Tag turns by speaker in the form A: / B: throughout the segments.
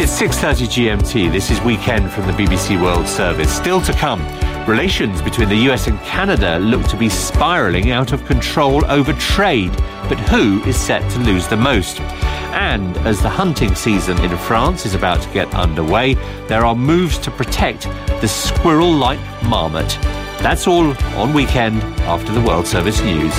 A: It's 6:30 GMT. This is Weekend from the BBC World Service. Still to come, relations between the US and Canada look to be spiralling out of control over trade. But who is set to lose the most? And as the hunting season in France is about to get underway, there are moves to protect the squirrel-like marmot. That's all on Weekend after the World Service News.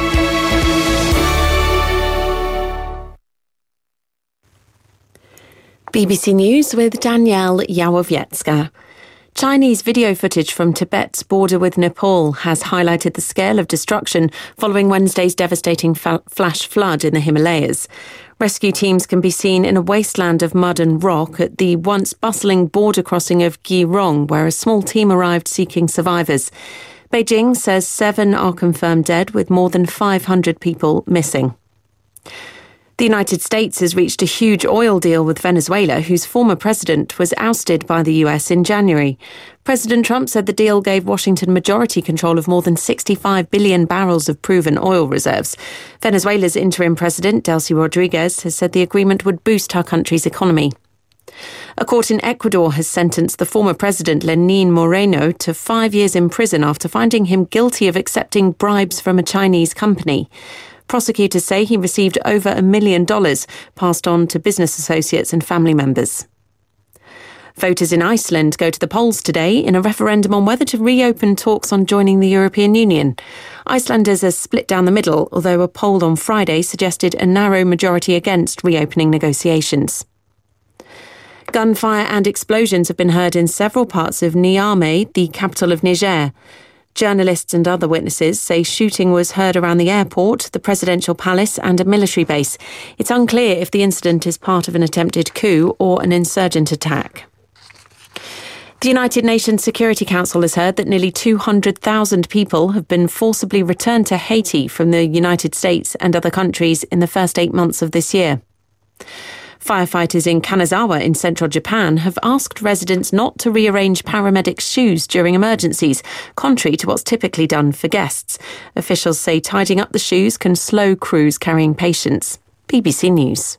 B: BBC News with Danielle Yawowiecka. Chinese video footage from Tibet's border with Nepal has highlighted the scale of destruction following Wednesday's devastating flash flood in the Himalayas. Rescue teams can be seen in a wasteland of mud and rock at the once bustling border crossing of Girong, where a small team arrived seeking survivors. Beijing says 7 are confirmed dead, with more than 500 people missing. The United States has reached a huge oil deal with Venezuela, whose former president was ousted by the US in January. President Trump said the deal gave Washington majority control of more than 65 billion barrels of proven oil reserves. Venezuela's interim president, Delcy Rodriguez, has said the agreement would boost her country's economy. A court in Ecuador has sentenced the former president, Lenín Moreno, to 5 years in prison after finding him guilty of accepting bribes from a Chinese company. Prosecutors say he received over $1 million passed on to business associates and family members. Voters in Iceland go to the polls today in a referendum on whether to reopen talks on joining the European Union. Icelanders are split down the middle, although a poll on Friday suggested a narrow majority against reopening negotiations. Gunfire and explosions have been heard in several parts of Niamey, the capital of Niger. Journalists and other witnesses say shooting was heard around the airport, the presidential palace and a military base. It's unclear if the incident is part of an attempted coup or an insurgent attack. The United Nations Security Council has heard that nearly 200,000 people have been forcibly returned to Haiti from the United States and other countries in the first 8 months of this year. Firefighters in Kanazawa in central Japan have asked residents not to rearrange paramedics' shoes during emergencies, contrary to what's typically done for guests. Officials say tidying up the shoes can slow crews carrying patients. BBC News.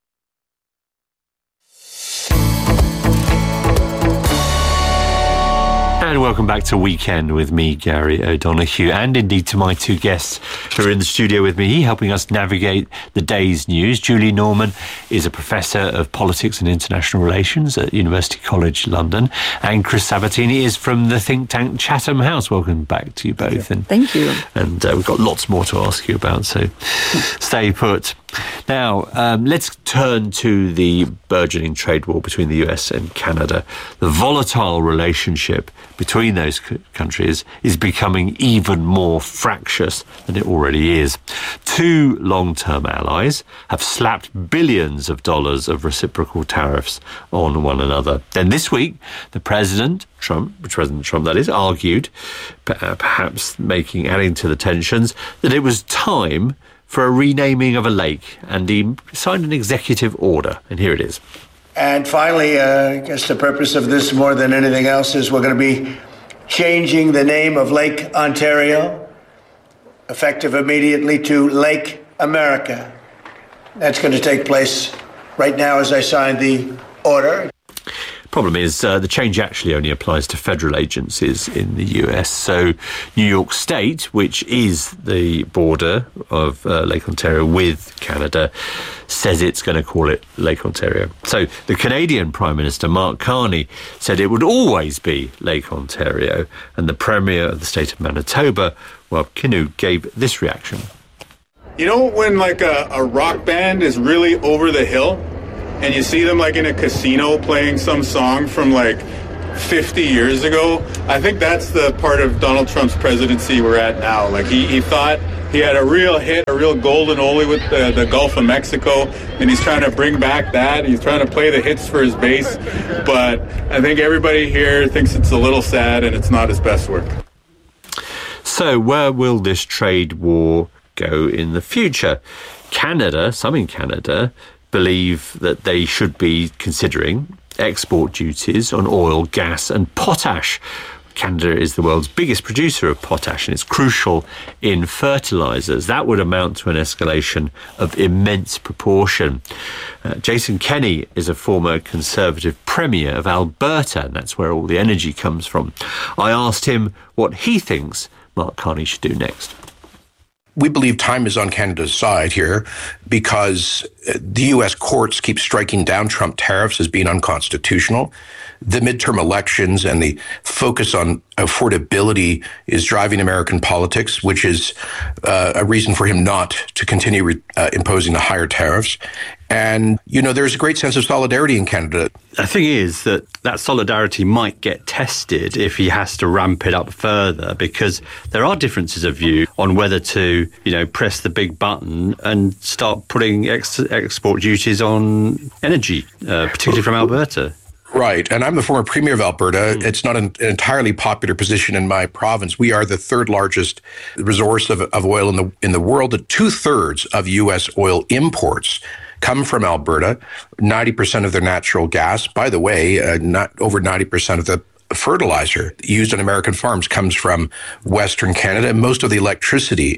A: And welcome back to Weekend with me, Gary O'Donoghue, and indeed to my two guests who are in the studio with me, helping us navigate the day's news. Julie Norman is a professor of politics and international relations at University College London, and Chris Sabatini is from the think tank Chatham House. Welcome back to you both.
C: Thank you.
A: And we've got lots more to ask you about, so stay put. Now, let's turn to the burgeoning trade war between the US and Canada. The volatile relationship between those countries is becoming even more fractious than it already is. Two long-term allies have slapped billions of dollars of reciprocal tariffs on one another. Then this week, President Trump that is, argued, perhaps adding to the tensions, that it was time for a renaming of a lake, and he signed an executive order, and here it is.
D: And finally, I guess the purpose of this more than anything else is we're going to be changing the name of Lake Ontario, effective immediately, to Lake America. That's going to take place right now as I sign the order.
A: Problem is, the change actually only applies to federal agencies in the US. So New York State, which is the border of Lake Ontario with Canada, says it's going to call it Lake Ontario. So the Canadian Prime Minister, Mark Carney, said it would always be Lake Ontario. And the Premier of the state of Manitoba, Rob Kinew, gave this reaction.
E: You know when like a rock band is really over the hill? And you see them like in a casino playing some song from like 50 years ago. I think that's the part of Donald Trump's presidency we're at now. Like he thought he had a real hit, a real golden oldie with the Gulf of Mexico, and he's trying to bring back that. He's trying to play the hits for his base. But I think everybody here thinks it's a little sad and it's not his best work.
A: So where will this trade war go in the future? Some in Canada, believe that they should be considering export duties on oil, gas and potash. Canada is the world's biggest producer of potash and it's crucial in fertilisers. That would amount to an escalation of immense proportion. Jason Kenney is a former Conservative Premier of Alberta, and that's where all the energy comes from. I asked him what he thinks Mark Carney should do next.
C: We believe time is on Canada's side here because the U.S. courts keep striking down Trump tariffs as being unconstitutional. The midterm elections and the focus on affordability is driving American politics, which is a reason for him not to continue imposing the higher tariffs. And, there's a great sense of solidarity in Canada.
A: The thing is that solidarity might get tested if he has to ramp it up further, because there are differences of view on whether to, press the big button and start putting export duties on energy, particularly from Alberta.
C: Right. And I'm the former Premier of Alberta. It's not an entirely popular position in my province. We are the third largest resource of oil in the world. 2/3 of U.S. oil imports come from Alberta. 90% of their natural gas, by the way, not over 90% of the fertilizer used on American farms comes from Western Canada. And most of the electricity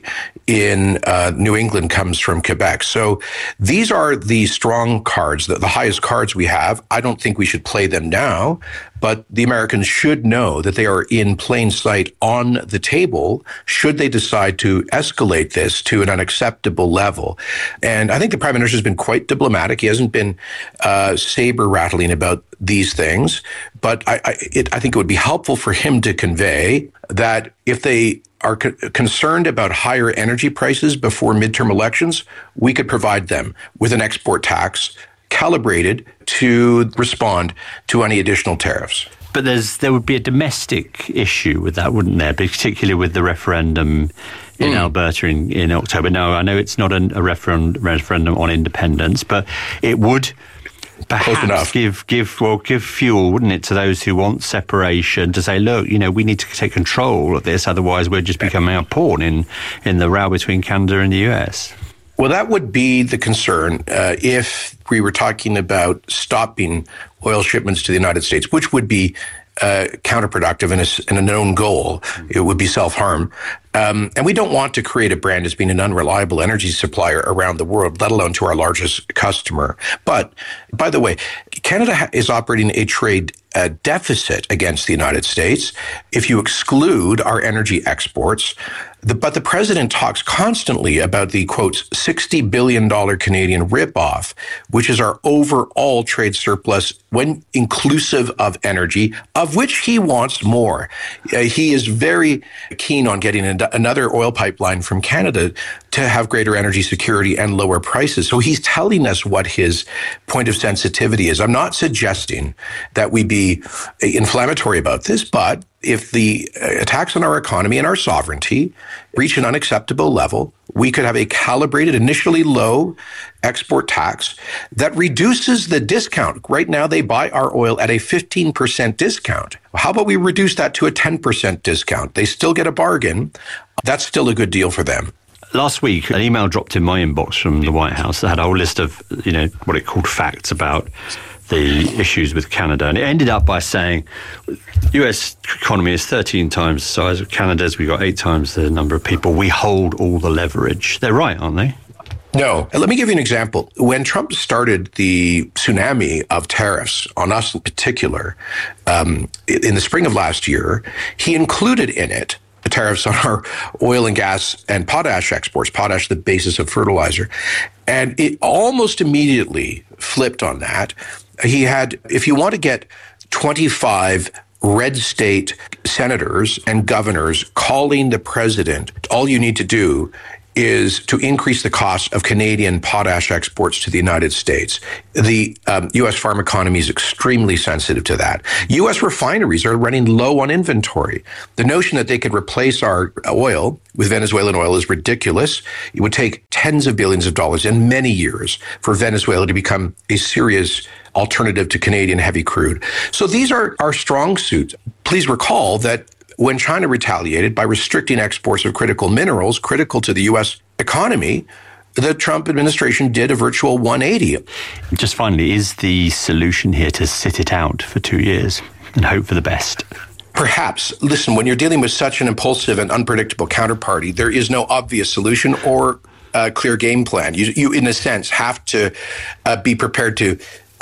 C: in New England comes from Quebec. So these are the strong cards, the highest cards we have. I don't think we should play them now, but the Americans should know that they are in plain sight on the table should they decide to escalate this to an unacceptable level. And I think the Prime Minister has been quite diplomatic. He hasn't been saber-rattling about these things, but I think it would be helpful for him to convey that if they are concerned about higher energy prices before midterm elections, we could provide them with an export tax calibrated to respond to any additional tariffs.
A: But there would be a domestic issue with that, wouldn't there? Particularly with the referendum in Alberta in October. No, I know it's not a referendum on independence, but it would perhaps give fuel, wouldn't it, to those who want separation, to say, look, we need to take control of this, otherwise we're just becoming a pawn in the row between Canada and the US.
C: Well, that would be the concern if we were talking about stopping oil shipments to the United States, which would be counterproductive and a known goal. It would be self-harm. And we don't want to create a brand as being an unreliable energy supplier around the world, let alone to our largest customer. But, by the way, Canada is operating a trade deficit against the United States if you exclude our energy exports. But the president talks constantly about the, quote, $60 billion Canadian ripoff, which is our overall trade surplus when inclusive of energy, of which he wants more. He is very keen on getting another oil pipeline from Canada to have greater energy security and lower prices. So he's telling us what his point of sensitivity is. I'm not suggesting that we be inflammatory about this, but if the attacks on our economy and our sovereignty reach an unacceptable level, we could have a calibrated, initially low export tax that reduces the discount. Right now, they buy our oil at a 15% discount. How about we reduce that to a 10% discount? They still get a bargain. That's still a good deal for them.
A: Last week, an email dropped in my inbox from the White House that had a whole list of, what it called facts about the issues with Canada. And it ended up by saying US economy is 13 times the size of Canada's. We've got 8 times the number of people. We hold all the leverage. They're right, aren't they?
C: No. Let me give you an example. When Trump started the tsunami of tariffs on us in particular, in the spring of last year, he included in it tariffs on our oil and gas and potash exports, potash, the basis of fertilizer. And it almost immediately flipped on that. He had, if you want to get 25 red state senators and governors calling the president, all you need to do is to increase the cost of Canadian potash exports to the United States. The U.S. farm economy is extremely sensitive to that. U.S. refineries are running low on inventory. The notion that they could replace our oil with Venezuelan oil is ridiculous. It would take tens of billions of dollars and many years for Venezuela to become a serious alternative to Canadian heavy crude. So these are our strong suits. Please recall that when China retaliated by restricting exports of critical minerals critical to the U.S. economy, the Trump administration did a virtual 180.
A: Just finally, is the solution here to sit it out for 2 years and hope for the best?
C: Perhaps. Listen, when you're dealing with such an impulsive and unpredictable counterparty, there is no obvious solution or clear game plan. You, in a sense, have to be prepared to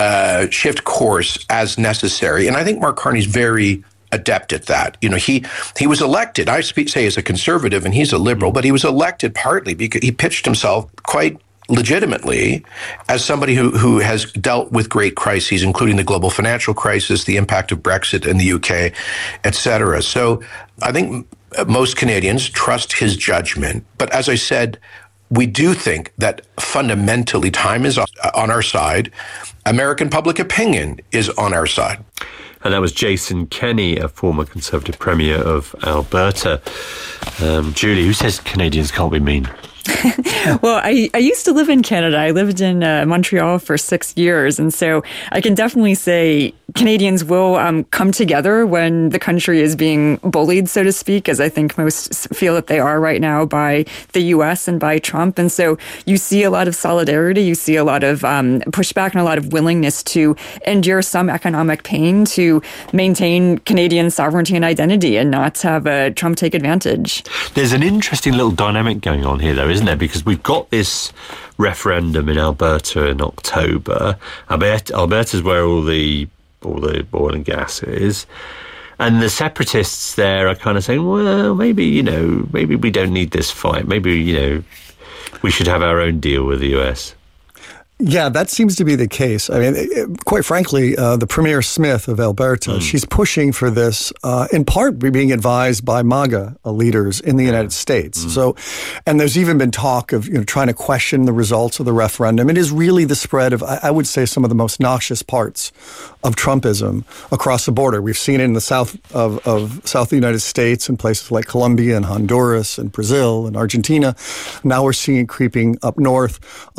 C: shift course as necessary. And I think Mark Carney's very adept at that. You know, he was elected, I say as a conservative, and he's a liberal, but he was elected partly because he pitched himself quite legitimately as somebody who has dealt with great crises, including the global financial crisis, the impact of Brexit in the UK, et cetera. So I think most Canadians trust his judgment. But as I said, we do think that fundamentally time is on our side. American public opinion is on our side.
A: And that was Jason Kenney, a former Conservative Premier of Alberta. Julie, who says Canadians can't be mean?
F: Well, I used to live in Canada. I lived in Montreal for 6 years. And so I can definitely say Canadians will come together when the country is being bullied, so to speak, as I think most feel that they are right now by the U.S. and by Trump. And so you see a lot of solidarity. You see a lot of pushback and a lot of willingness to endure some economic pain to maintain Canadian sovereignty and identity and not have Trump take advantage.
A: There's an interesting little dynamic going on here, though, isn't there? Because we've got this referendum in Alberta in October. Alberta's where all the oil and gas is. And the separatists there are kind of saying, well, maybe we don't need this fight. Maybe, we should have our own deal with the US.
G: Yeah, that seems to be the case. I mean, quite frankly, the Premier Smith of Alberta, she's pushing for this, in part being advised by MAGA leaders in the United States. So, and there's even been talk of, trying to question the results of the referendum. It is really the spread of, I would say, some of the most noxious parts of Trumpism across the border. We've seen it in the south of the United States in places like Colombia and Honduras and Brazil and Argentina. Now we're seeing it creeping up north.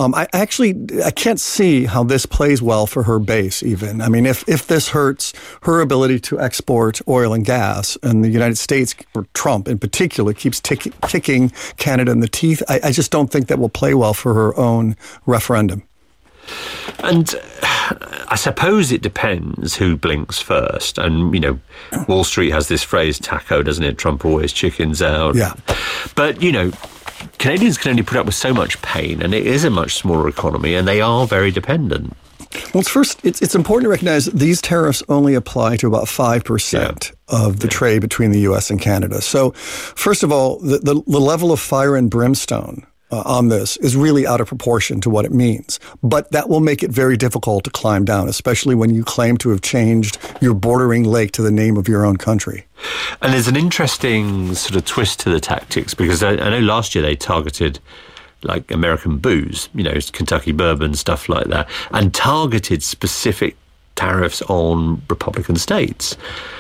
G: I can't see how this plays well for her base, even. I mean, if this hurts her ability to export oil and gas, and the United States, or Trump in particular, keeps kicking Canada in the teeth, I just don't think that will play well for her own referendum.
A: And I suppose it depends who blinks first. And, Wall Street has this phrase, taco, doesn't it? Trump always chickens out.
G: Yeah.
A: But, Canadians can only put up with so much pain, and it is a much smaller economy, and they are very dependent.
G: Well, it's important to recognize that these tariffs only apply to about 5% of the trade between the U.S. and Canada. So, first of all, the level of fire and brimstone on this is really out of proportion to what it means. But that will make it very difficult to climb down, especially when you claim to have changed your bordering lake to the name of your own country.
A: And there's an interesting sort of twist to the tactics, because I know last year they targeted like American booze, Kentucky bourbon, stuff like that, and targeted specific tariffs on Republican states.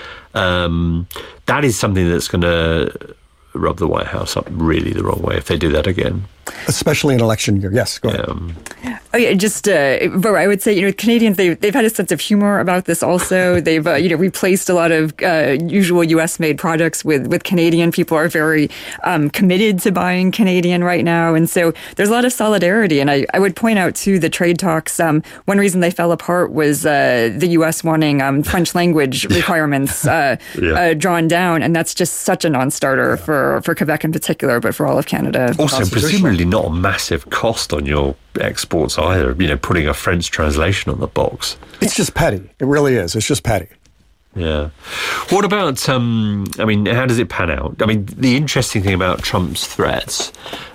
A: That is something that's going to rub the White House up really the wrong way if they do that again.
G: Especially in election year. Yes, go ahead.
F: Oh, yeah, just, I would say, Canadians, they've had a sense of humor about this also. They've, replaced a lot of usual U.S.-made products with Canadian. People are very committed to buying Canadian right now. And so there's a lot of solidarity. And I would point out, too, the trade talks. One reason they fell apart was the U.S. wanting French language requirements drawn down. And that's just such a non-starter for Quebec in particular, but for all of Canada.
A: Also, presumably not a massive cost on your exports either, putting a French translation on the box.
G: It's just petty. It really is. It's just petty.
A: Yeah. What about, how does it pan out? The interesting thing about Trump's threats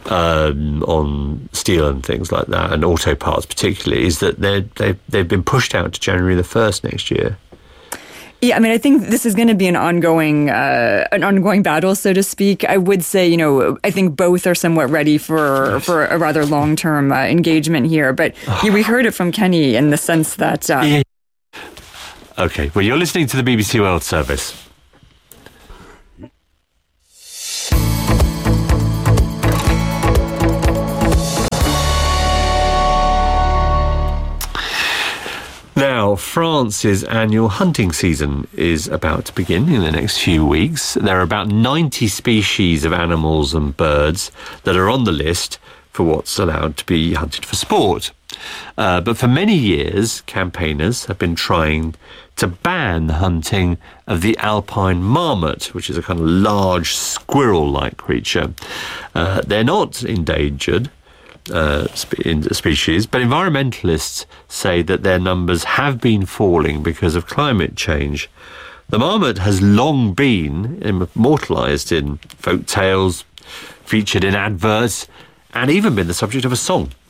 A: on steel and things like that, and auto parts particularly, is that they've been pushed out to January the 1st next year.
F: Yeah, I think this is going to be an ongoing battle, so to speak. I would say, I think both are somewhat ready for a rather long-term engagement here. But we heard it from Kenny in the sense that...
A: Okay, well, you're listening to the BBC World Service. Now, France's annual hunting season is about to begin in the next few weeks. There are about 90 species of animals and birds that are on the list for what's allowed to be hunted for sport. But for many years, campaigners have been trying to ban the hunting of the alpine marmot, which is a kind of large squirrel-like creature. They're not endangered species, but environmentalists say that their numbers have been falling because of climate change. The marmot has long been immortalised in folk tales, featured in adverts, and even been the subject of a song.